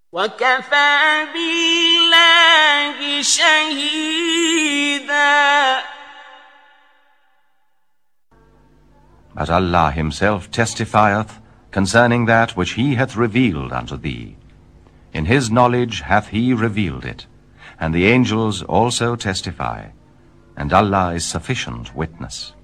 وَكَفَى بِاللَّهِ شَهِيدًا. But Allah himself testifieth concerning that which he hath revealed unto thee. In his knowledge hath he revealed it, and the angels also testify, and Allah is sufficient witness.